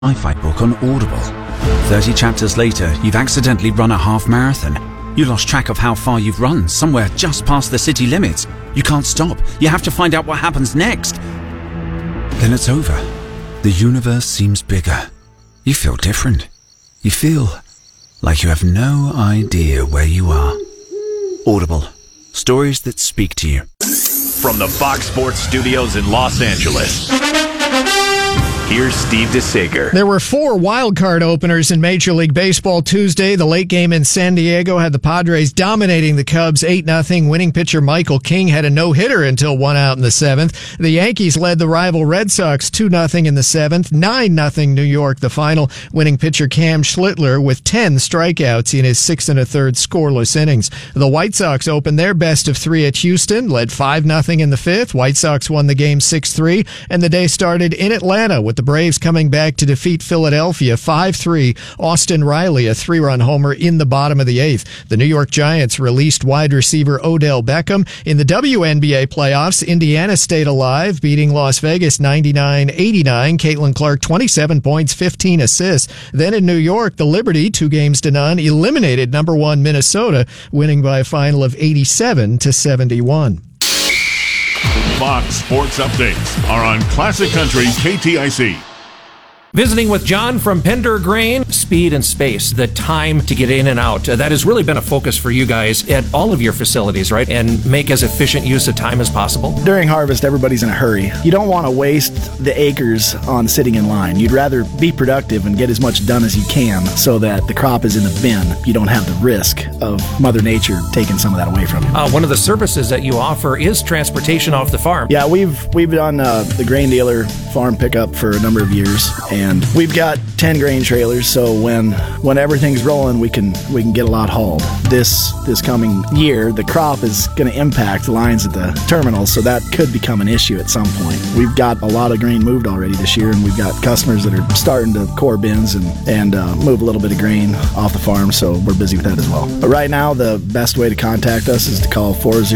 sci-fi book on Audible. 30 chapters later, you've accidentally run a half marathon. You lost track of how far you've run, somewhere just past the city limits. You can't stop. You have to find out what happens next. Then it's over. The universe seems bigger. You feel different. You feel like you have no idea where you are. Audible. Stories that speak to you. From the Fox Sports Studios in Los Angeles, here's Steve DeSager. There were 4 wildcard openers in Major League Baseball Tuesday. The late game in San Diego had the Padres dominating the Cubs 8-0. Winning pitcher Michael King had a no-hitter until 1 out in the 7th. The Yankees led the rival Red Sox 2-0 in the 7th. 9-0 New York the final. Winning pitcher Cam Schlittler with 10 strikeouts in his 6 1/3 scoreless innings. The White Sox opened their best of 3 at Houston, led 5-0 in the 5th. White Sox won the game 6-3, and the day started in Atlanta with the Braves coming back to defeat Philadelphia 5-3. Austin Riley, a 3-run homer in the bottom of the 8th. The New York Giants released wide receiver Odell Beckham. In the WNBA playoffs, Indiana stayed alive, beating Las Vegas 99-89. Caitlin Clark, 27 points, 15 assists. Then in New York, the Liberty, 2-0, eliminated number 1 Minnesota, winning by a final of 87-71. Fox Sports Updates are on Classic Country KTIC. Visiting with John from Pender Grain, speed and space, the time to get in and out. That has really been a focus for you guys at all of your facilities, right? And make as efficient use of time as possible. During harvest, everybody's in a hurry. You don't want to waste the acres on sitting in line. You'd rather be productive and get as much done as you can so that the crop is in the bin. You don't have the risk of Mother Nature taking some of that away from you. One of the services that you offer is transportation off the farm. Yeah, we've done the grain dealer farm pickup for a number of years. And we've got 10 grain trailers, so when everything's rolling, we can get a lot hauled. This coming year, the crop is going to impact lines at the terminals, so that could become an issue at some point. We've got a lot of grain moved already this year, and we've got customers that are starting to core bins and move a little bit of grain off the farm, so we're busy with that as well. But right now, the best way to contact us is to call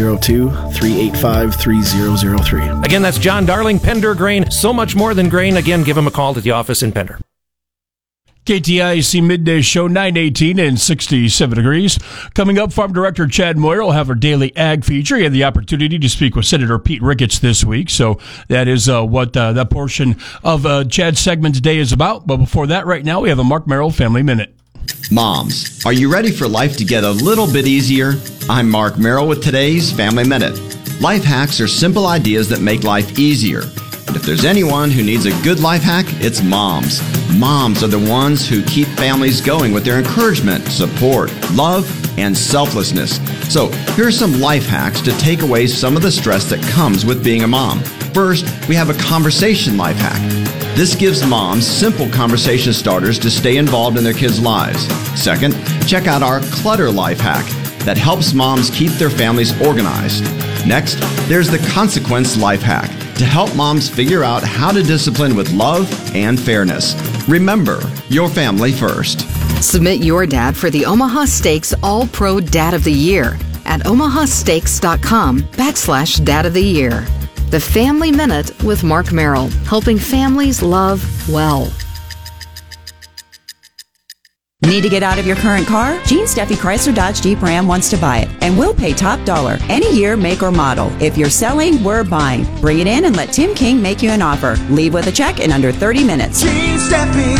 402-385-3003. Again, that's John Darling, Pender Grain. So much more than grain. Again, give him a call at the office in Pender. KTIC Midday Show, 9:18 and 67 degrees. Coming up, Farm Director Chad Moyer will have our daily ag feature. He had the opportunity to speak with Senator Pete Ricketts this week, so that is what that portion of Chad's segment today is about. But before that, right now, we have a Mark Merrill Family Minute. Moms, are you ready for life to get a little bit easier? I'm Mark Merrill with today's Family Minute. Life hacks are simple ideas that make life easier. And if there's anyone who needs a good life hack, it's moms. Moms are the ones who keep families going with their encouragement, support, love, and selflessness. So here are some life hacks to take away some of the stress that comes with being a mom. First, we have a conversation life hack. This gives moms simple conversation starters to stay involved in their kids' lives. Second, check out our clutter life hack that helps moms keep their families organized. Next, there's the consequence life hack to help moms figure out how to discipline with love and fairness. Remember, your family first. Submit your dad for the Omaha Steaks All-Pro Dad of the Year at omahasteaks.com/Dad of the Year. The Family Minute with Mark Merrill, helping families love well. Need to get out of your current car? Gene Steffi Chrysler Dodge Jeep Ram wants to buy it, and we'll pay top dollar any year, make, or model. If you're selling, we're buying. Bring it in and let Tim King make you an offer. Leave with a check in under 30 minutes. Gene Steffi.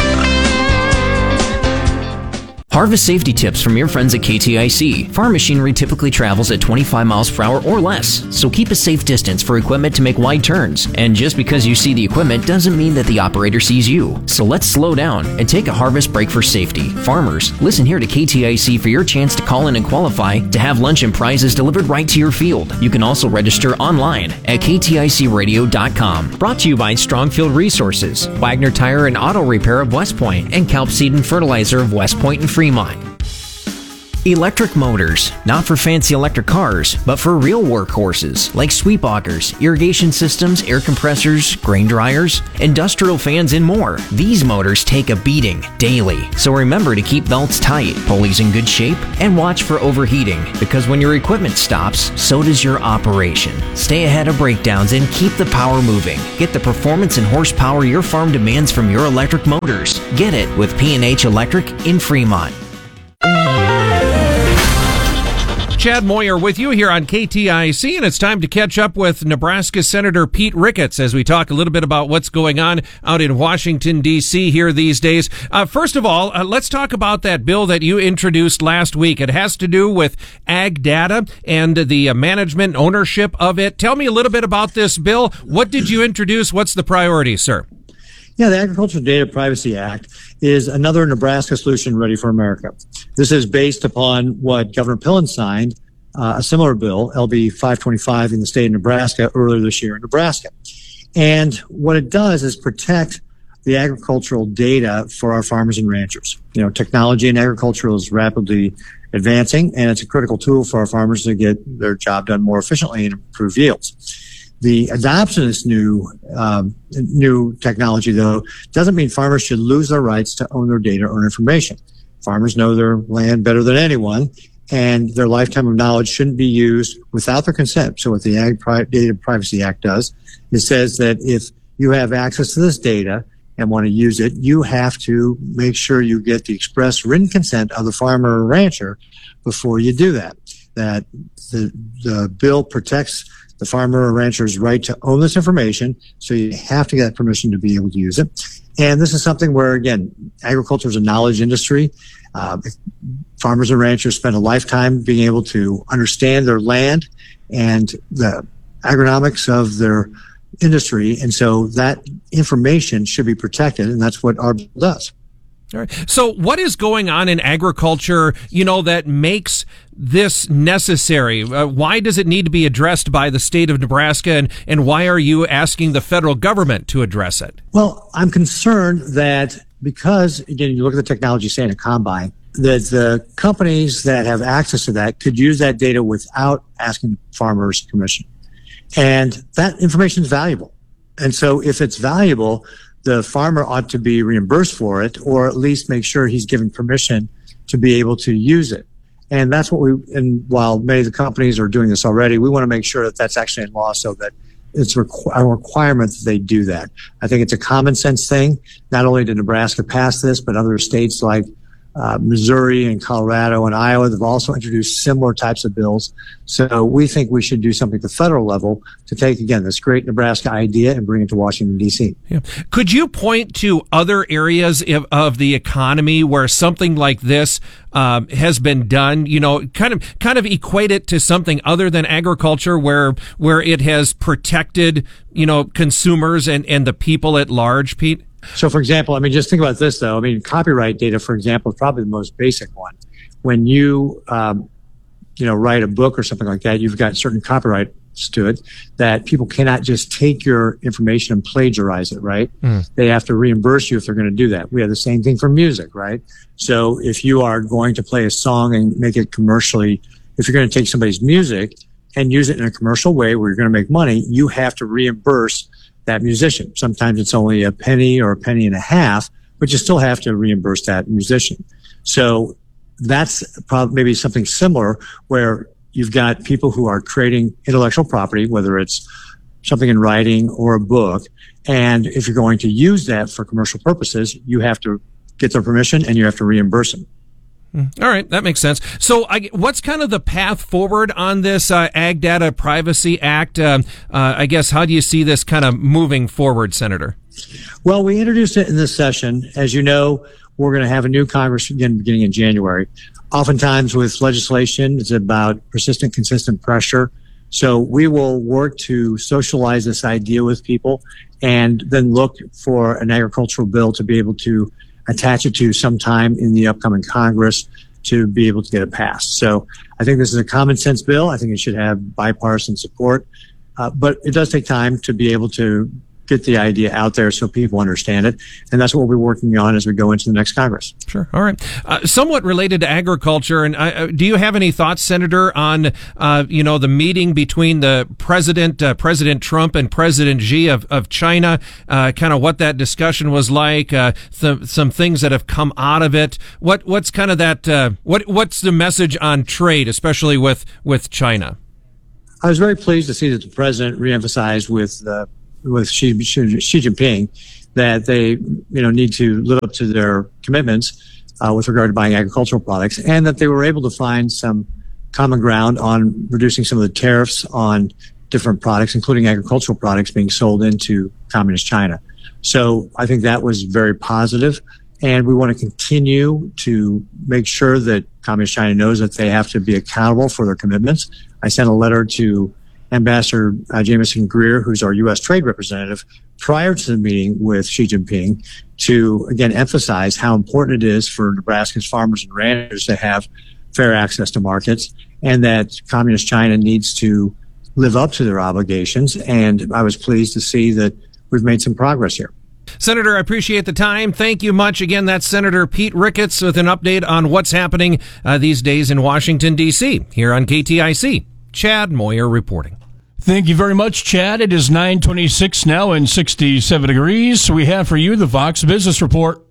Harvest safety tips from your friends at KTIC. Farm machinery typically travels at 25 miles per hour or less, so keep a safe distance for equipment to make wide turns. And just because you see the equipment doesn't mean that the operator sees you. So let's slow down and take a harvest break for safety. Farmers, listen here to KTIC for your chance to call in and qualify to have lunch and prizes delivered right to your field. You can also register online at kticradio.com. Brought to you by Strongfield Resources, Wagner Tire and Auto Repair of West Point, and Kelp Seed and Fertilizer of West Point and Fremont. Electric motors, not for fancy electric cars, but for real workhorses like sweep augers, irrigation systems, air compressors, grain dryers, industrial fans, and more. These motors take a beating daily, so remember to keep belts tight, pulleys in good shape, and watch for overheating, because when your equipment stops, so does your operation. Stay ahead of breakdowns and keep the power moving. Get the performance and horsepower your farm demands from your electric motors. Get it with P&H Electric in Fremont. Chad Moyer with you here on KTIC, and it's time to catch up with Nebraska Senator Pete Ricketts as we talk a little bit about what's going on out in Washington, D.C. here these days. First of all, let's talk about that bill that you introduced last week. It has to do with ag data and the management ownership of it. Tell me a little bit about this bill. What did you introduce? What's the priority, sir? Yeah, the Agricultural Data Privacy Act is another Nebraska solution ready for America. This is based upon what Governor Pillen signed, a similar bill, LB 525, in the state of Nebraska earlier this year in Nebraska. And what it does is protect the agricultural data for our farmers and ranchers. You know, technology in agriculture is rapidly advancing, and it's a critical tool for our farmers to get their job done more efficiently and improve yields. The adoption of this new technology, though, doesn't mean farmers should lose their rights to own their data or information. Farmers know their land better than anyone, and their lifetime of knowledge shouldn't be used without their consent. So what the Data Privacy Act does, it says that if you have access to this data and want to use it, you have to make sure you get the express written consent of the farmer or rancher before you do that. That the bill protects the farmer or rancher's right to own this information, so you have to get permission to be able to use it. And this is something where, again, agriculture is a knowledge industry. Farmers and ranchers spend a lifetime being able to understand their land and the agronomics of their industry, and so that information should be protected, and that's what our bill does. All right. So what is going on in agriculture, that makes this necessary? Why does it need to be addressed by the state of Nebraska, and why are you asking the federal government to address it? Well, I'm concerned that because, again, you look at the technology, say in a combine, that the companies that have access to that could use that data without asking farmers permission. And that information is valuable. And so if it's valuable, the farmer ought to be reimbursed for it, or at least make sure he's given permission to be able to use it. And that's what and while many of the companies are doing this already, we want to make sure that that's actually in law so that it's a requirement that they do that. I think it's a common sense thing. Not only did Nebraska pass this, but other states like Missouri and Colorado and Iowa have also introduced similar types of bills. So we think we should do something at the federal level to take, again, this great Nebraska idea and bring it to Washington, D.C. Yeah. Could you point to other areas of the economy where something like this has been done? Kind of equate it to something other than agriculture where it has protected, consumers and the people at large, Pete? So, for example, just think about this, though. Copyright data, for example, is probably the most basic one. When you, write a book or something like that, you've got certain copyrights to it that people cannot just take your information and plagiarize it, right? They have to reimburse you if they're going to do that. We have the same thing for music, right? So if you are going to play a song and make it commercially, if you're going to take somebody's music and use it in a commercial way where you're going to make money, you have to reimburse that musician. Sometimes it's only a penny or a penny and a half, but you still have to reimburse that musician. So that's probably maybe something similar where you've got people who are creating intellectual property, whether it's something in writing or a book. And if you're going to use that for commercial purposes, you have to get their permission and you have to reimburse them. All right, that makes sense. So what's kind of the path forward on this Ag Data Privacy Act? I guess, how do you see this kind of moving forward, Senator? Well, we introduced it in this session. As you know, we're going to have a new Congress again beginning in January. Oftentimes with legislation, it's about persistent, consistent pressure. So we will work to socialize this idea with people and then look for an agricultural bill to be able to attach it to sometime in the upcoming Congress to be able to get it passed. So I think this is a common sense bill. I think it should have bipartisan support. But it does take time to be able to get the idea out there so people understand it. And that's what we'll be working on as we go into the next Congress. Sure. All right. Somewhat related to agriculture, and do you have any thoughts, Senator, on the meeting between the President Trump and President Xi of China? Kind of what that discussion was like. Some things that have come out of it. What's kind of that? What's the message on trade, especially with China? I was very pleased to see that the president reemphasized with Xi Jinping that they need to live up to their commitments with regard to buying agricultural products, and that they were able to find some common ground on reducing some of the tariffs on different products, including agricultural products being sold into communist China. So I think that was very positive, and we want to continue to make sure that communist China knows that they have to be accountable for their commitments. I sent a letter to Ambassador Jameson Greer, who's our U.S. trade representative, prior to the meeting with Xi Jinping to, again, emphasize how important it is for Nebraska's farmers and ranchers to have fair access to markets, and that communist China needs to live up to their obligations. And I was pleased to see that we've made some progress here. Senator, I appreciate the time. Thank you much. Again, that's Senator Pete Ricketts with an update on what's happening these days in Washington, D.C. Here on KTIC. Chad Moyer reporting. Thank you very much, Chad. It is 9:26 now and 67 degrees. So we have for you the Fox Business Report.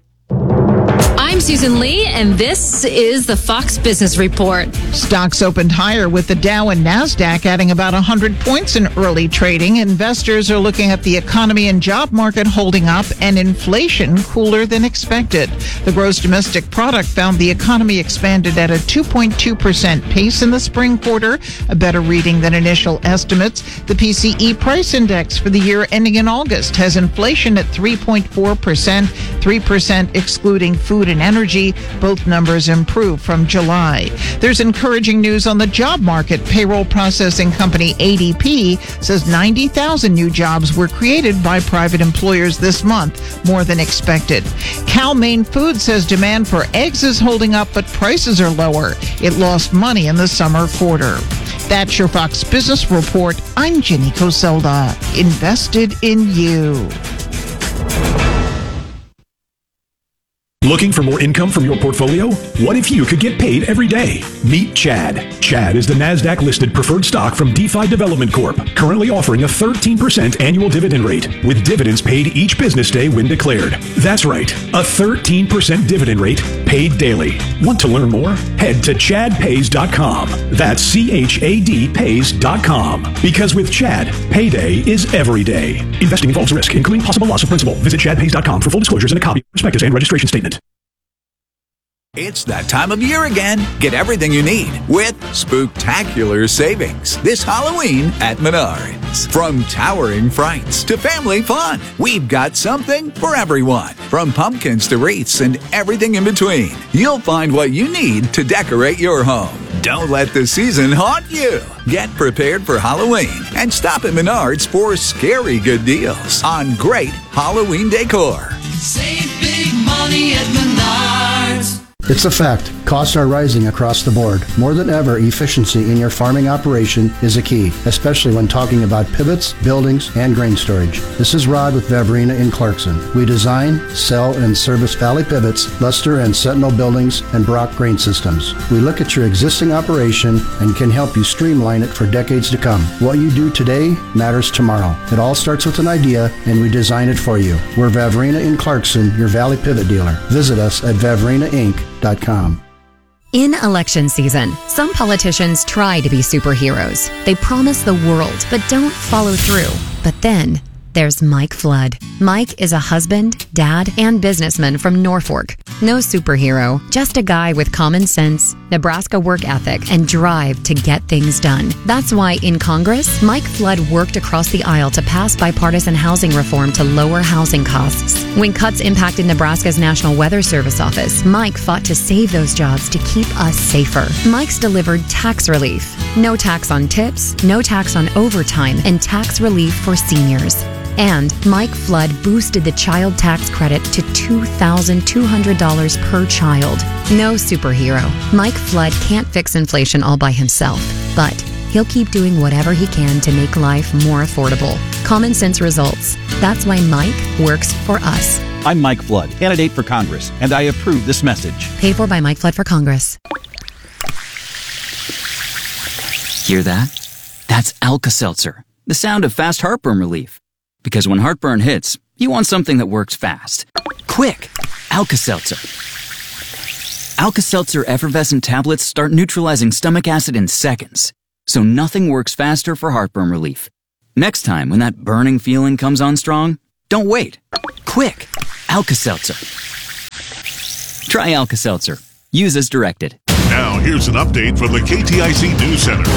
I'm Susan Lee, and this is the Fox Business Report. Stocks opened higher with the Dow and NASDAQ adding about 100 points in early trading. Investors are looking at the economy and job market holding up and inflation cooler than expected. The gross domestic product found the economy expanded at a 2.2% pace in the spring quarter, a better reading than initial estimates. The PCE price index for the year ending in August has inflation at 3.4%, 3% excluding food and energy. Both numbers improved from July. There's encouraging news on the job market. Payroll processing company ADP says 90,000 new jobs were created by private employers this month, more than expected. Cal-Maine Foods says demand for eggs is holding up, but prices are lower. It lost money in the summer quarter. That's your Fox Business Report. I'm Jenny Coselda. Invested in you. Looking for more income from your portfolio? What if you could get paid every day? Meet Chad. Chad is the NASDAQ-listed preferred stock from DeFi Development Corp., currently offering a 13% annual dividend rate, with dividends paid each business day when declared. That's right, a 13% dividend rate paid daily. Want to learn more? Head to chadpays.com. That's CHAD pays.com. Because with Chad, payday is every day. Investing involves risk, including possible loss of principal. Visit chadpays.com for full disclosures and a copy of prospectus and registration statement. It's that time of year again. Get everything you need with spooktacular savings this Halloween at Menards. From towering frights to family fun, we've got something for everyone. From pumpkins to wreaths and everything in between, you'll find what you need to decorate your home. Don't let the season haunt you. Get prepared for Halloween and stop at Menards for scary good deals on great Halloween decor. Save big money at Menards. It's a fact. Costs are rising across the board. More than ever, efficiency in your farming operation is a key, especially when talking about pivots, buildings, and grain storage. This is Rod with Vavrina in Clarkson. We design, sell, and service Valley Pivots, Luster and Sentinel buildings, and Brock grain systems. We look at your existing operation and can help you streamline it for decades to come. What you do today matters tomorrow. It all starts with an idea, and we design it for you. We're Vavrina in Clarkson, your Valley Pivot dealer. Visit us at vavrinainc.com. In election season, some politicians try to be superheroes. They promise the world, but don't follow through. But then there's Mike Flood. Mike is a husband, dad, and businessman from Norfolk. No superhero, just a guy with common sense, Nebraska work ethic, and drive to get things done. That's why in Congress, Mike Flood worked across the aisle to pass bipartisan housing reform to lower housing costs. When cuts impacted Nebraska's National Weather Service office, Mike fought to save those jobs to keep us safer. Mike's delivered tax relief. No tax on tips, no tax on overtime, and tax relief for seniors. And Mike Flood boosted the child tax credit to $2,200 per child. No superhero. Mike Flood can't fix inflation all by himself, but he'll keep doing whatever he can to make life more affordable. Common sense results. That's why Mike works for us. I'm Mike Flood, candidate for Congress, and I approve this message. Paid for by Mike Flood for Congress. Hear that? That's Alka-Seltzer, the sound of fast heartburn relief. Because when heartburn hits, you want something that works fast. Quick! Alka-Seltzer. Alka-Seltzer effervescent tablets start neutralizing stomach acid in seconds, so nothing works faster for heartburn relief. Next time when that burning feeling comes on strong, don't wait. Quick! Alka-Seltzer. Try Alka-Seltzer. Use as directed. Now here's an update from the KTIC News Center.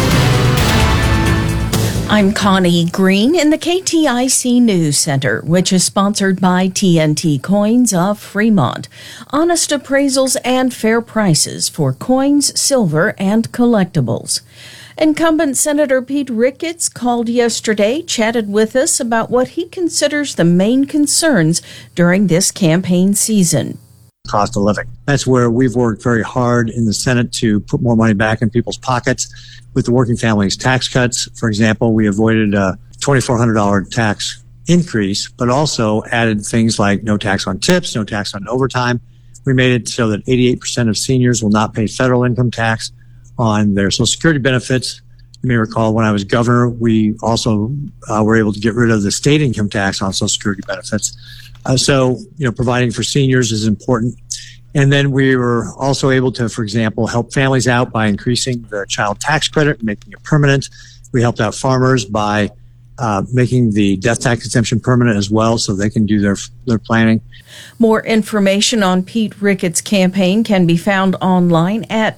I'm Connie Green in the KTIC News Center, which is sponsored by TNT Coins of Fremont. Honest appraisals and fair prices for coins, silver, and collectibles. Incumbent Senator Pete Ricketts called yesterday, chatted with us about what he considers the main concerns during this campaign season. Cost of living. That's where we've worked very hard in the Senate to put more money back in people's pockets with the working families tax cuts. For example, we avoided a $2,400 tax increase, but also added things like no tax on tips, no tax on overtime. We made it so that 88% of seniors will not pay federal income tax on their Social Security benefits. You may recall when I was governor, we also were able to get rid of the state income tax on Social Security benefits. So, providing for seniors is important. And then we were also able to, for example, help families out by increasing the child tax credit and making it permanent. We helped out farmers by making the death tax exemption permanent as well so they can do their planning. More information on Pete Ricketts' campaign can be found online at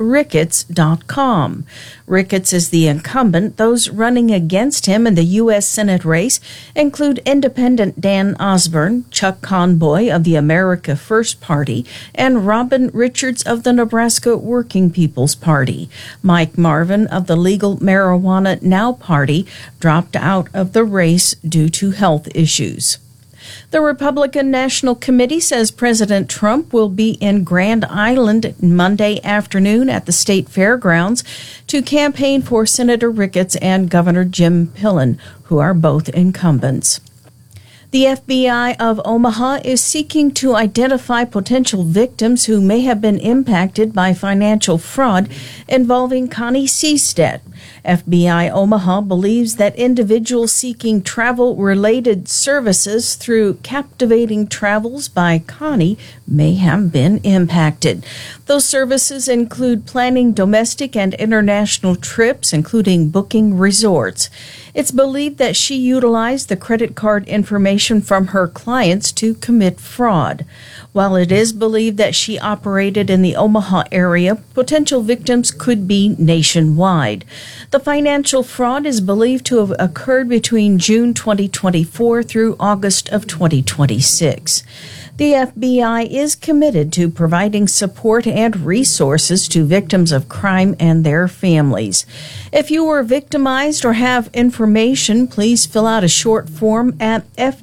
PeteRicketts.com. Ricketts is the incumbent. Those running against him in the U.S. Senate race include independent Dan Osborne, Chuck Conboy of the America First Party, and Robin Richards of the Nebraska Working People's Party. Mike Marvin of the Legal Marijuana Now Party dropped out of the race due to health issues. The Republican National Committee says President Trump will be in Grand Island Monday afternoon at the state fairgrounds to campaign for Senator Ricketts and Governor Jim Pillen, who are both incumbents. The FBI of Omaha is seeking to identify potential victims who may have been impacted by financial fraud involving Connie Seastead. FBI Omaha believes that individuals seeking travel-related services through Captivating Travels by Connie may have been impacted. Those services include planning domestic and international trips, including booking resorts. It's believed that she utilized the credit card information from her clients to commit fraud. While it is believed that she operated in the Omaha area, potential victims could be nationwide. The financial fraud is believed to have occurred between June 2024 through August of 2026. The FBI is committed to providing support and resources to victims of crime and their families. If you were victimized or have information, please fill out a short form at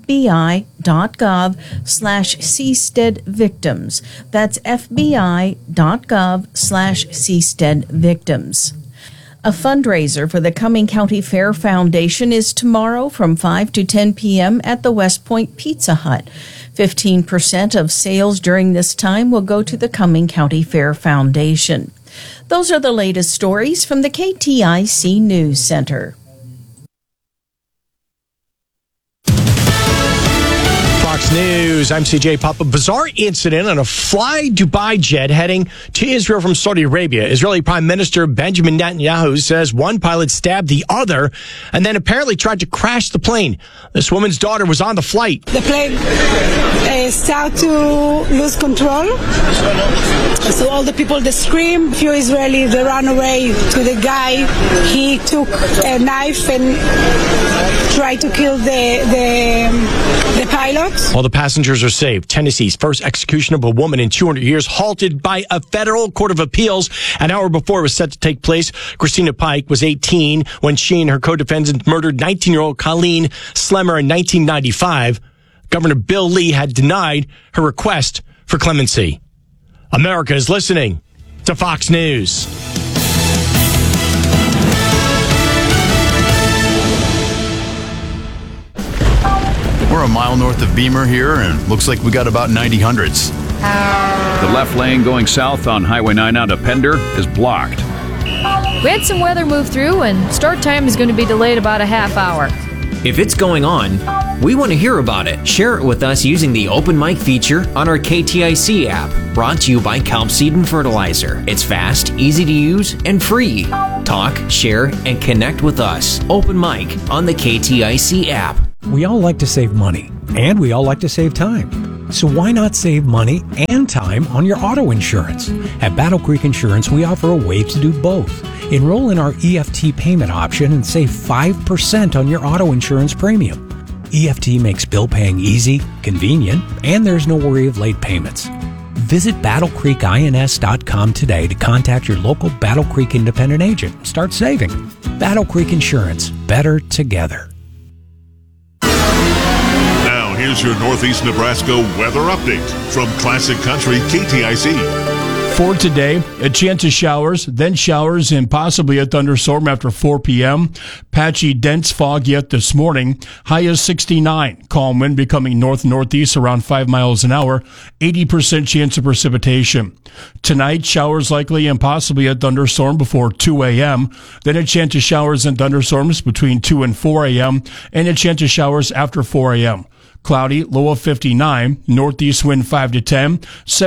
fbi.gov/CSteadVictims. That's fbi.gov/CSteadVictims. A fundraiser for the Cumming County Fair Foundation is tomorrow from 5 to 10 p.m. at the West Point Pizza Hut. 15% of sales during this time will go to the Cumming County Fair Foundation. Those are the latest stories from the KTIC News Center. Fox News, I'm CJ Papa. Bizarre incident on a Fly Dubai jet heading to Israel from Saudi Arabia. Israeli Prime Minister Benjamin Netanyahu says one pilot stabbed the other and then apparently tried to crash the plane. This woman's daughter was on the flight. The plane started to lose control. So all the people, they scream. A few Israelis, they ran away to the guy. He took a knife and tried to kill the pilot. All the passengers are saved. Tennessee's first execution of a woman in 200 years halted by a federal court of appeals an hour before it was set to take place. Christina Pike was 18 when she and her co-defendant murdered 19-year-old Colleen Slemmer in 1995. Governor Bill Lee had denied her request for clemency. America is listening to Fox News. We're a mile north of Beamer here, and looks like we got about 90 hundredths. The left lane going south on Highway 9 out of Pender is blocked. We had some weather move through, and start time is going to be delayed about a half hour. If it's going on, we want to hear about it. Share it with us using the Open Mic feature on our KTIC app, brought to you by Kelp Seed and Fertilizer. It's fast, easy to use, and free. Talk, share, and connect with us. Open Mic on the KTIC app. We all like to save money, and we all like to save time. So why not save money and time on your auto insurance? At Battle Creek Insurance, we offer a way to do both. Enroll in our EFT payment option and save 5% on your auto insurance premium. EFT makes bill paying easy, convenient, and there's no worry of late payments. Visit BattleCreekINS.com today to contact your local Battle Creek independent agent and start saving. Battle Creek Insurance, better together. Now, here's your Northeast Nebraska weather update from Classic Country KTIC. For today, a chance of showers, then showers and possibly a thunderstorm after 4 p.m. Patchy, dense fog yet this morning. High is 69. Calm wind becoming north-northeast around 5 miles an hour. 80% chance of precipitation. Tonight, showers likely and possibly a thunderstorm before 2 a.m. Then a chance of showers and thunderstorms between 2 and 4 a.m. and a chance of showers after 4 a.m. Cloudy, low of 59, northeast wind 5 to 10,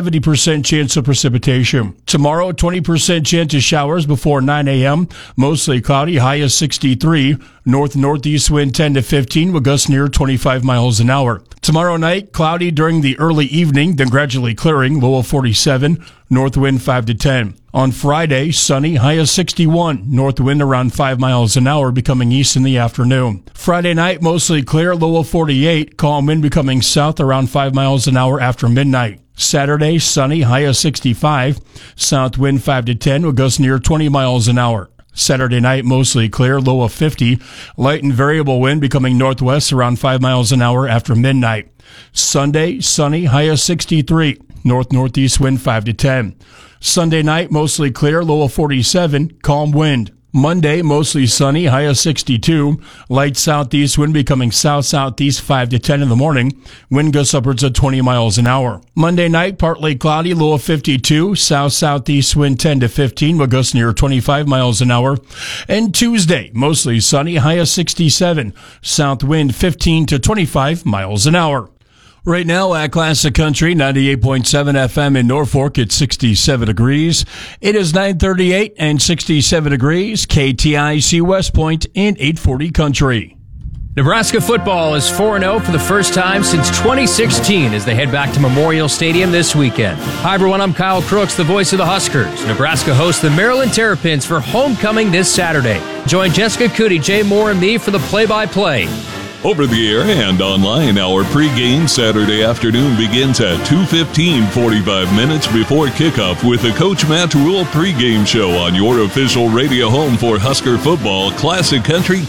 70% chance of precipitation. Tomorrow, 20% chance of showers before 9 a.m., mostly cloudy, high of 63, northeast wind 10 to 15 with gusts near 25 miles an hour. Tomorrow night, cloudy during the early evening, then gradually clearing, low of 47, north wind 5 to 10. On Friday, sunny, high of 61, north wind around 5 miles an hour, becoming east in the afternoon. Friday night, mostly clear, low of 48, calm wind becoming south around 5 miles an hour after midnight. Saturday, sunny, high of 65, south wind 5 to 10 with gusts near 20 miles an hour. Saturday night, mostly clear, low of 50, light and variable wind becoming northwest around 5 miles an hour after midnight. Sunday, sunny, high of 63, northeast wind 5 to 10. Sunday night, mostly clear, low of 47, calm wind. Monday, mostly sunny, high of 62, light southeast wind becoming south-southeast 5 to 10 in the morning, wind gusts upwards of 20 miles an hour. Monday night, partly cloudy, low of 52, south-southeast wind 10 to 15 with gusts near 25 miles an hour. And Tuesday, mostly sunny, high of 67, south wind 15 to 25 miles an hour. Right now at Classic Country, 98.7 FM in Norfolk, it's 67 degrees. It is 9:38 and 67 degrees. KTIC West Point in 840 Country. Nebraska football is 4-0 for the first time since 2016 as they head back to Memorial Stadium this weekend. Hi, everyone. I'm Kyle Crooks, the voice of the Huskers. Nebraska hosts the Maryland Terrapins for homecoming this Saturday. Join Jessica Cootie, Jay Moore, and me for the play-by-play. Over the air and online, our pregame Saturday afternoon begins at 2:15, 45 minutes before kickoff with the Coach Matt Rule pregame show on your official radio home for Husker football, Classic Country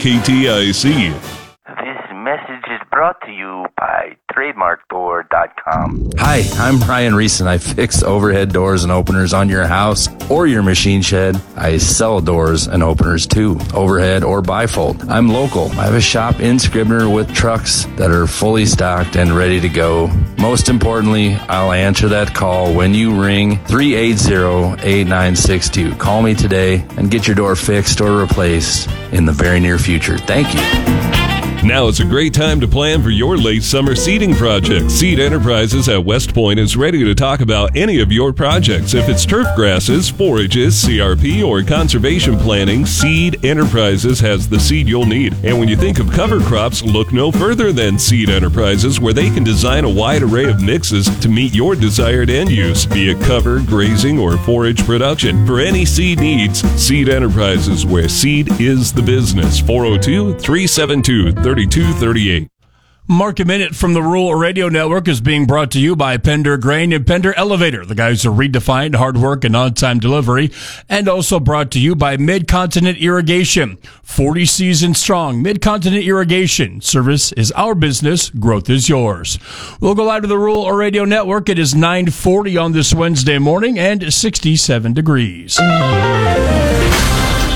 KTIC. This message is brought to you by TrademarkDoor.com. Hi, I'm Brian Reese, and I fix overhead doors and openers on your house or your machine shed. I sell doors and openers too, overhead or bifold. I'm local. I have a shop in Scribner with trucks that are fully stocked and ready to go. Most importantly, I'll answer that call when you ring 380-8962. Call me today and get your door fixed or replaced in the very near future. Thank you. Now is a great time to plan for your late summer seeding project. Seed Enterprises at West Point is ready to talk about any of your projects. If it's turf grasses, forages, CRP, or conservation planning, Seed Enterprises has the seed you'll need. And when you think of cover crops, look no further than Seed Enterprises, where they can design a wide array of mixes to meet your desired end use, be it cover, grazing, or forage production. For any seed needs, Seed Enterprises, where seed is the business. 402-372-3238. Mark a Minute from the Rural Radio Network is being brought to you by Pender Grain and Pender Elevator, the guys who redefined hard work and on-time delivery, and also brought to you by Mid-Continent Irrigation. 40 seasons strong. Mid-Continent Irrigation. Service is our business. Growth is yours. We'll go live to the Rural Radio Network. It is 9:40 on this Wednesday morning and 67 degrees.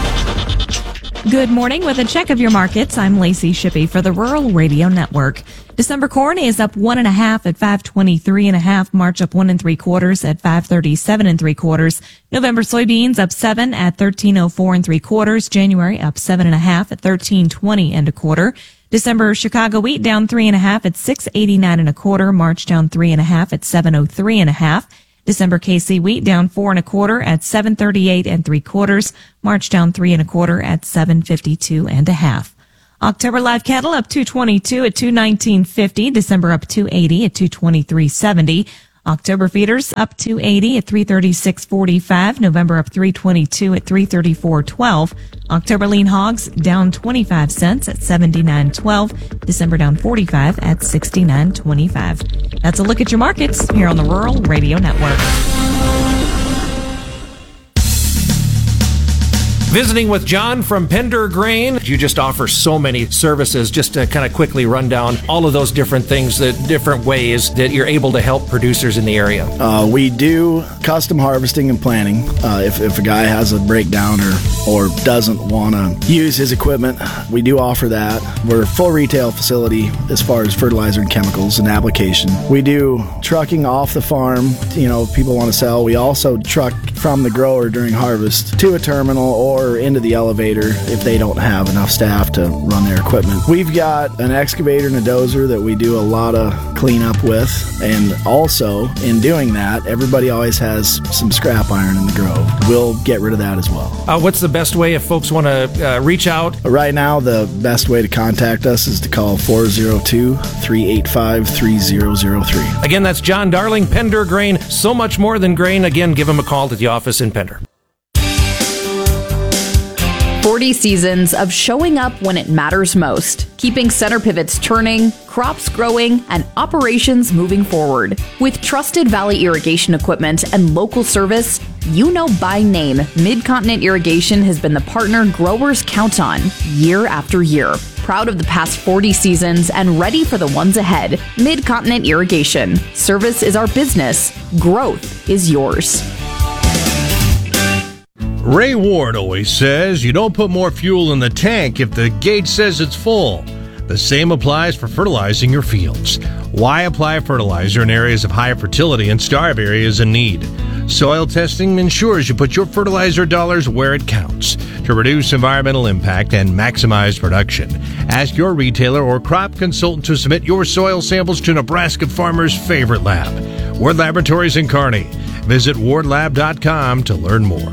Good morning. With a check of your markets, I'm Lacey Shippey for the Rural Radio Network. December corn is up 1.5 at 523.5. March up 1 3/4 at 537 3/4. November soybeans up 7 at 1304 3/4. January up 7.5 at 1320 1/4. December Chicago wheat down 3.5 at 689 1/4. March down 3.5 at 703 1/2. December KC wheat down 4 1/4 at 738 3/4. March down 3 1/4 at 752 1/2. October live cattle up 222 at 219.50. December up 280 at 223.70. October feeders up 280 at 336.45. November up 322 at 334.12. October lean hogs down 25 cents at 79.12. December down 45 at 69.25. That's a look at your markets here on the Rural Radio Network. Visiting with John from Pender Grain. You just offer so many services. Just to kind of quickly run down all of those different things, the different ways that you're able to help producers in the area. We do custom harvesting and planting. If a guy has a breakdown or doesn't want to use his equipment, we do offer that. We're a full retail facility as far as fertilizer and chemicals and application. We do trucking off the farm. If people want to sell. We also truck from the grower during harvest to a terminal or into the elevator if they don't have enough staff to run their equipment. We've got an excavator and a dozer that we do a lot of cleanup with, and also in doing that, everybody always has some scrap iron in the grove. We'll get rid of that as well. What's the best way if folks want to reach out? Right now, the best way to contact us is to call 402-385-3003. Again, that's John Darling, Pender Grain. So much more than grain. Again, give him a call at the office in Pender. 40 seasons of showing up when it matters most, keeping center pivots turning, crops growing, and operations moving forward. With trusted Valley irrigation equipment and local service, you know by name, Mid-Continent Irrigation has been the partner growers count on year after year. Proud of the past 40 seasons and ready for the ones ahead. Mid-Continent Irrigation. Service is our business. Growth is yours. Ray Ward always says you don't put more fuel in the tank if the gauge says it's full. The same applies for fertilizing your fields. Why apply fertilizer in areas of high fertility and starve areas in need? Soil testing ensures you put your fertilizer dollars where it counts to reduce environmental impact and maximize production. Ask your retailer or crop consultant to submit your soil samples to Nebraska farmers' favorite lab, Ward Laboratories in Kearney. Visit wardlab.com to learn more.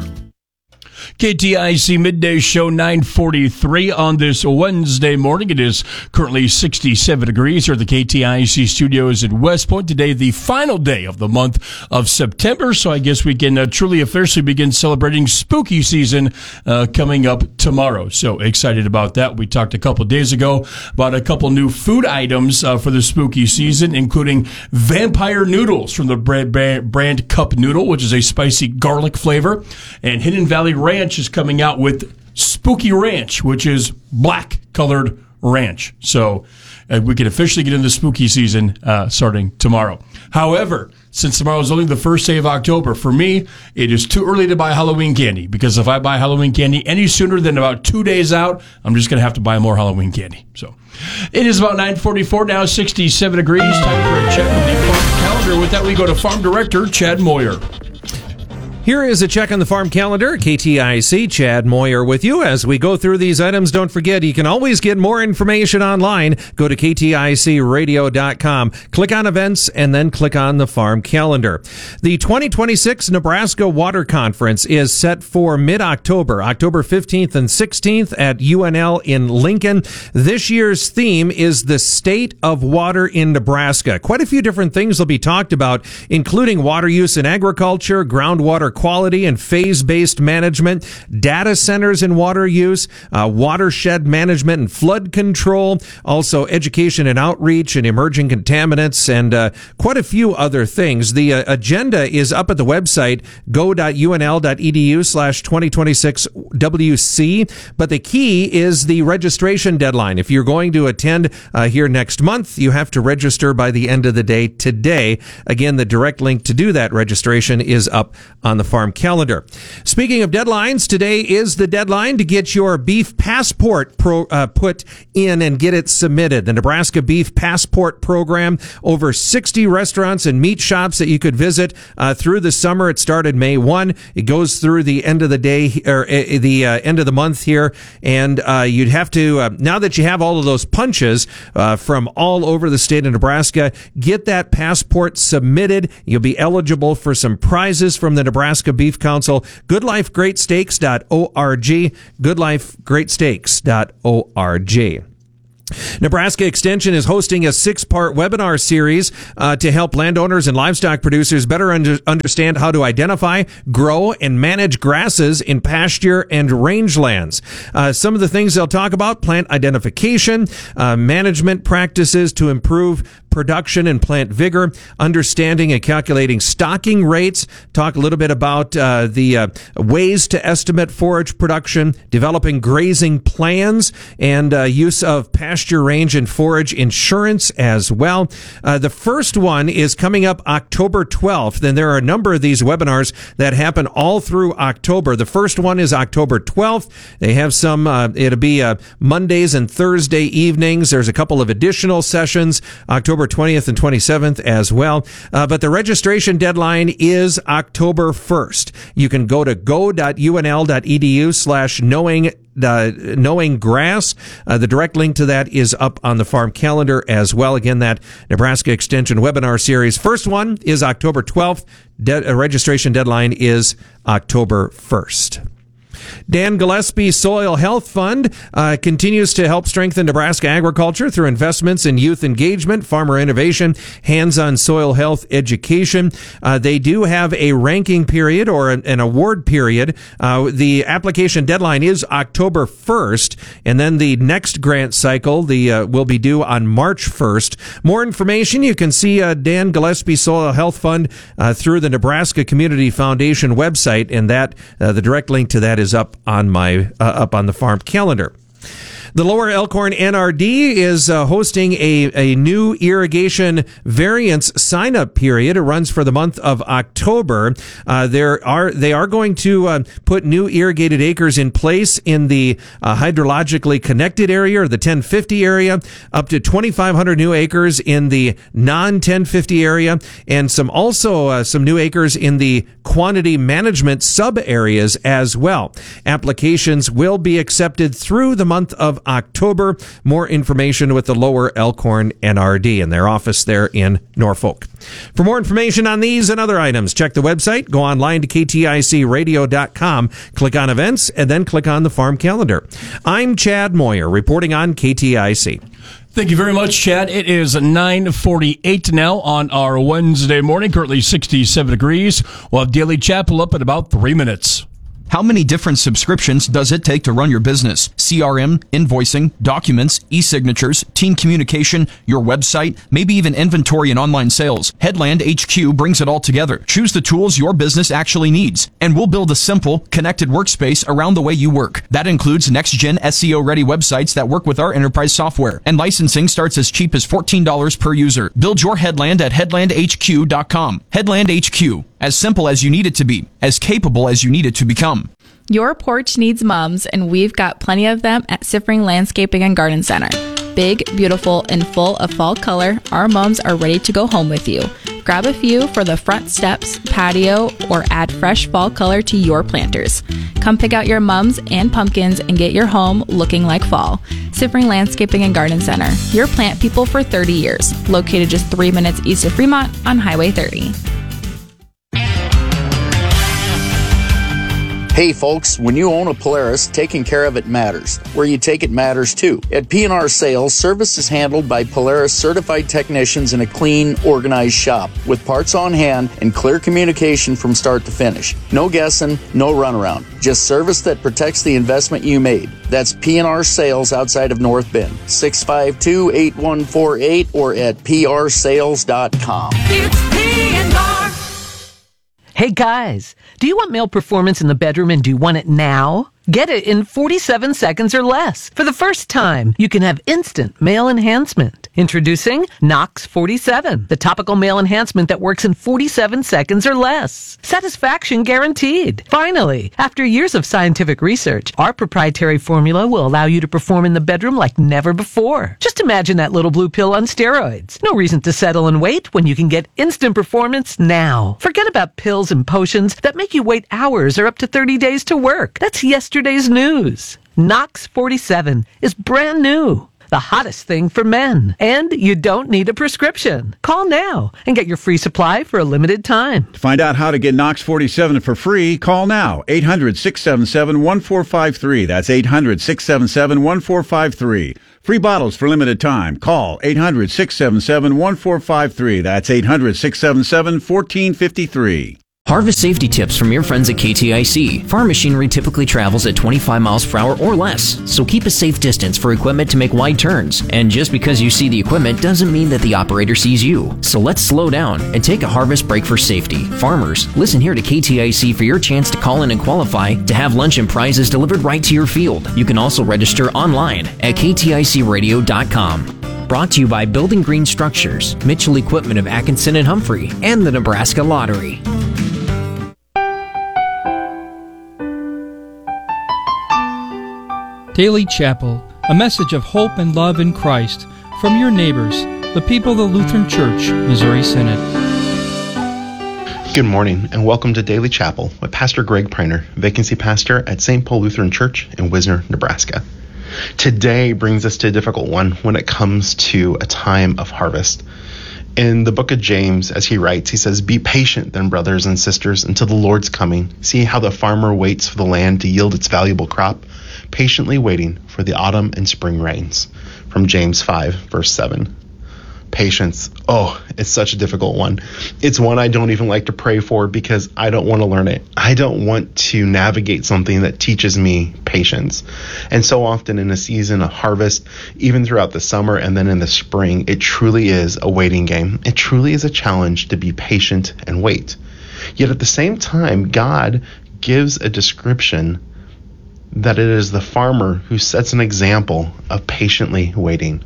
KTIC Midday Show 943 on this Wednesday morning. It is currently 67 degrees here at the KTIC studios in West Point. Today, the final day of the month of September, so I guess we can truly officially begin celebrating spooky season coming up tomorrow. So excited about that. We talked a couple days ago about a couple new food items for the spooky season, including vampire noodles from the brand Cup Noodle, which is a spicy garlic flavor, and Hidden Valley Ranch is coming out with Spooky Ranch, which is black colored ranch. So we can officially get into spooky season starting tomorrow. However, since tomorrow is only the first day of October, for me, it is too early to buy Halloween candy, because if I buy Halloween candy any sooner than about 2 days out, I'm just going to have to buy more Halloween candy. So it is about 9:44 now, 67 degrees. Time for a check on the farm calendar. With that, we go to Farm Director Chad Moyer. Here is a check on the farm calendar. KTIC, Chad Moyer with you. As we go through these items, don't forget, you can always get more information online. Go to KTICradio.com. Click on events and then click on the farm calendar. The 2026 Nebraska Water Conference is set for mid-October, October 15th and 16th at UNL in Lincoln. This year's theme is the state of water in Nebraska. Quite a few different things will be talked about, including water use in agriculture, groundwater quality and phase-based management, data centers in water use, watershed management and flood control, also education and outreach and emerging contaminants, and quite a few other things. The agenda is up at the website, go.unl.edu/2026WC, but the key is the registration deadline. If you're going to attend here next month, you have to register by the end of the day today. Again, the direct link to do that registration is up on the the farm calendar. Speaking of deadlines, today is the deadline to get your beef passport put in and get it submitted. The Nebraska Beef Passport Program, over 60 restaurants and meat shops that you could visit through the summer. It started May 1. It goes through the end of the day, or the end of the month here. And you'd have to, now that you have all of those punches from all over the state of Nebraska, get that passport submitted. You'll be eligible for some prizes from the Nebraska Beef Council. GoodLifeGreatSteaks.org. GoodLifeGreatSteaks.org. Nebraska Extension is hosting a 6-part webinar series to help landowners and livestock producers better understand how to identify, grow, and manage grasses in pasture and rangelands. Some of the things they'll talk about: plant identification, management practices to improve production and plant vigor, understanding and calculating stocking rates, talk a little bit about the ways to estimate forage production, developing grazing plans, and use of pasture, range, and forage insurance as well. The first one is coming up October 12th, and there are a number of these webinars that happen all through October. The first one is October 12th. They have some, it'll be Mondays and Thursday evenings. There's a couple of additional sessions, October 20th and 27th as well. But the registration deadline is October 1st. You can go to go.unl.edu/knowing grass. The direct link to that is up on the farm calendar as well. Again, that Nebraska Extension webinar series. First one is October 12th. Registration deadline is October 1st. Dan Gillespie Soil Health Fund continues to help strengthen Nebraska agriculture through investments in youth engagement, farmer innovation, hands-on soil health education. They do have a ranking period or an award period. The application deadline is October 1st, and then the next grant cycle will be due on March 1st. More information, you can see Dan Gillespie Soil Health Fund through the Nebraska Community Foundation website, and that the direct link to that is up on the farm calendar. The Lower Elkhorn NRD is hosting a new irrigation variance sign-up period. It runs for the month of October. They are going to put new irrigated acres in place in the hydrologically connected area, or the 1050 area, up to 2,500 new acres in the non-1050 area, and some new acres in the quantity management sub-areas as well. Applications will be accepted through the month of October. More information with the Lower Elkhorn NRD and their office there in Norfolk. For more information on these and other items, check the website, go online to kticradio.com, click on events, and then click on the farm calendar. I'm Chad Moyer, reporting on KTIC. Thank you very much, Chad. It is 9:48 now on our Wednesday morning, currently 67 degrees. We'll have Daily Chapel up in about 3 minutes. How many different subscriptions does it take to run your business? CRM, invoicing, documents, e-signatures, team communication, your website, maybe even inventory and online sales. Headland HQ brings it all together. Choose the tools your business actually needs, and we'll build a simple, connected workspace around the way you work. That includes next-gen SEO-ready websites that work with our enterprise software, and licensing starts as cheap as $14 per user. Build your Headland at headlandhq.com. Headland HQ. As simple as you need it to be, as capable as you need it to become. Your porch needs mums, and we've got plenty of them at Siffring Landscaping and Garden Center. Big, beautiful, and full of fall color, our mums are ready to go home with you. Grab a few for the front steps, patio, or add fresh fall color to your planters. Come pick out your mums and pumpkins and get your home looking like fall. Siffring Landscaping and Garden Center, your plant people for 30 years. Located just 3 minutes east of Fremont on Highway 30. Hey folks, when you own a Polaris, taking care of it matters. Where you take it matters too. At P&R Sales, service is handled by Polaris certified technicians in a clean, organized shop with parts on hand and clear communication from start to finish. No guessing, no runaround. Just service that protects the investment you made. That's P&R Sales outside of North Bend. 652-8148 or at prsales.com. It's P&R. Hey guys, do you want male performance in the bedroom and do you want it now? Get it in 47 seconds or less. For the first time, you can have instant male enhancement. Introducing Knox 47, the topical male enhancement that works in 47 seconds or less. Satisfaction guaranteed. Finally, after years of scientific research, our proprietary formula will allow you to perform in the bedroom like never before. Just imagine that little blue pill on steroids. No reason to settle and wait when you can get instant performance now. Forget about pills and potions that make you wait hours or up to 30 days to work. That's yesterday's news. Knox 47 is brand new. The hottest thing for men. And you don't need a prescription. Call now and get your free supply for a limited time. To find out how to get Knox 47 for free, call now. 800-677-1453. That's 800-677-1453. Free bottles for limited time. Call 800-677-1453. That's 800-677-1453. Harvest safety tips from your friends at KTIC. Farm machinery typically travels at 25 miles per hour or less, so keep a safe distance for equipment to make wide turns. And just because you see the equipment doesn't mean that the operator sees you. So let's slow down and take a harvest break for safety. Farmers, listen here to KTIC for your chance to call in and qualify to have lunch and prizes delivered right to your field. You can also register online at kticradio.com. Brought to you by Building Green Structures, Mitchell Equipment of Atkinson and Humphrey, and the Nebraska Lottery. Daily Chapel, a message of hope and love in Christ from your neighbors, the people of the Lutheran Church, Missouri Synod. Good morning and welcome to Daily Chapel with Pastor Greg Preiner, vacancy pastor at St. Paul Lutheran Church in Wisner, Nebraska. Today brings us to a difficult one when it comes to a time of harvest. In the book of James, as he writes, he says, "Be patient then, brothers and sisters, until the Lord's coming. See how the farmer waits for the land to yield its valuable crop, patiently waiting for the autumn and spring rains." From James 5, verse 7. Patience. Oh, it's such a difficult one. It's one I don't even like to pray for because I don't want to learn it. I don't want to navigate something that teaches me patience. And so often in a season of harvest, even throughout the summer and then in the spring, it truly is a waiting game. It truly is a challenge to be patient and wait. Yet at the same time, God gives a description that it is the farmer who sets an example of patiently waiting.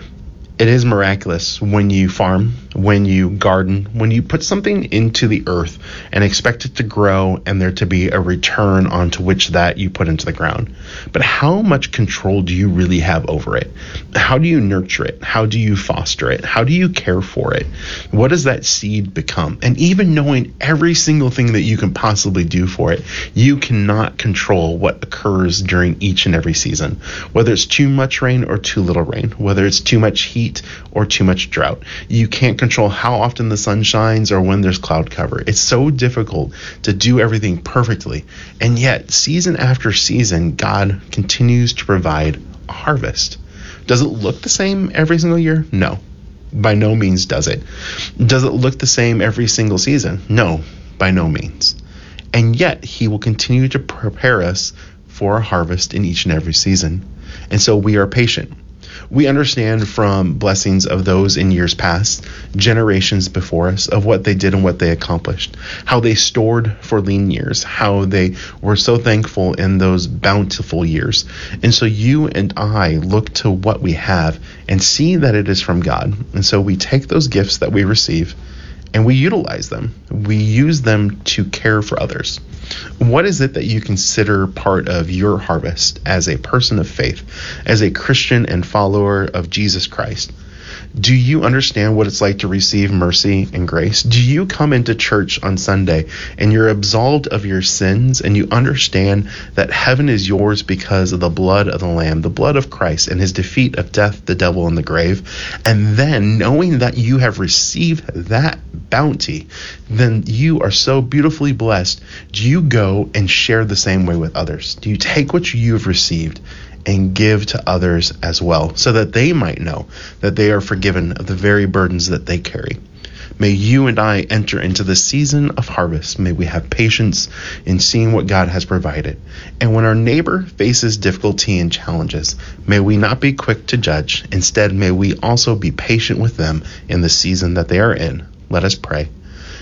It is miraculous when you farm, when you garden, when you put something into the earth and expect it to grow and there to be a return onto which that you put into the ground. But how much control do you really have over it? How do you nurture it? How do you foster it? How do you care for it? What does that seed become? And even knowing every single thing that you can possibly do for it, you cannot control what occurs during each and every season. Whether it's too much rain or too little rain, whether it's too much heat or too much drought. You can't control how often the sun shines or when there's cloud cover. It's so difficult to do everything perfectly. And yet, season after season, God continues to provide a harvest. Does it look the same every single year? No. By no means does it. Does it look the same every single season? No, by no means. And yet, He will continue to prepare us for a harvest in each and every season. And so we are patient. We understand from blessings of those in years past, generations before us, of what they did and what they accomplished, how they stored for lean years, how they were so thankful in those bountiful years. And so you and I look to what we have and see that it is from God. And so we take those gifts that we receive and we utilize them. We use them to care for others. What is it that you consider part of your harvest as a person of faith, as a Christian and follower of Jesus Christ? Do you understand what it's like to receive mercy and grace? Do you come into church on Sunday and you're absolved of your sins and you understand that heaven is yours because of the blood of the Lamb, the blood of Christ and His defeat of death, the devil, and the grave? And then knowing that you have received that bounty, then you are so beautifully blessed. Do you go and share the same way with others? Do you take what you have received and give to others as well, so that they might know that they are forgiven of the very burdens that they carry? May you and I enter into the season of harvest. May we have patience in seeing what God has provided. And when our neighbor faces difficulty and challenges, may we not be quick to judge. Instead, may we also be patient with them in the season that they are in. Let us pray.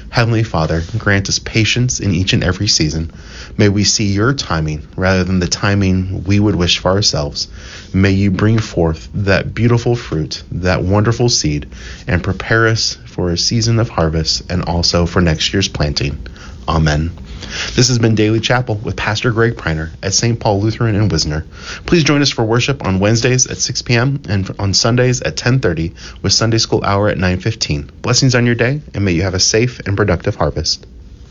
Heavenly Father, grant us patience in each and every season. May we see your timing rather than the timing we would wish for ourselves. May you bring forth that beautiful fruit, that wonderful seed, and prepare us for a season of harvest and also for next year's planting. Amen. This has been Daily Chapel with Pastor Greg Priner at St. Paul Lutheran in Wisner. Please join us for worship on Wednesdays at 6 p.m. and on Sundays at 10:30 with Sunday School Hour at 9:15. Blessings on your day, and may you have a safe and productive harvest.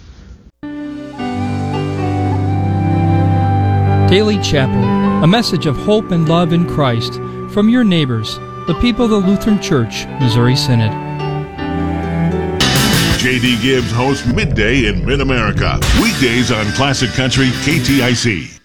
Daily Chapel, a message of hope and love in Christ from your neighbors, the people of the Lutheran Church, Missouri Synod. J.D. Gibbs hosts Midday in Mid-America. Weekdays on Classic Country KTIC.